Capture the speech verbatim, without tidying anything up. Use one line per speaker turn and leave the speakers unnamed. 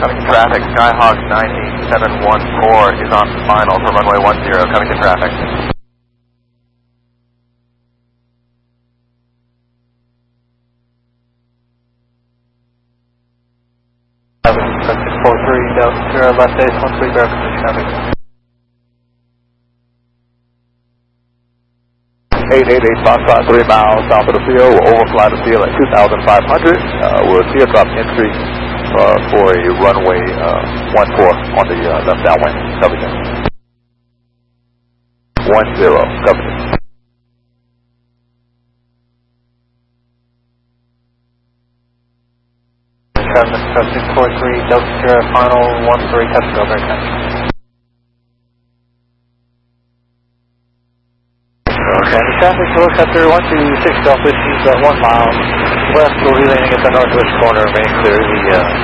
Coming to traffic, Skyhawk nine eight seven one four is on final for runway one zero, coming to traffic.
six four three, Delta Sierra, left base one three, bear coming to traffic.
eight eight eight, Foxtrot, three miles south of the field. We'll overfly the field at two thousand five hundred. Uh, we'll teardrop entry uh, for a runway uh, one four on the uh, left downwind. Cover you. one zero, cover you.
six four three, Delta Sierra, final one three, touch go, very kind. Okay, the traffic helicopter one two six Golf Whiskey, about one mile west, will be landing at the northwest corner, main clear the uh,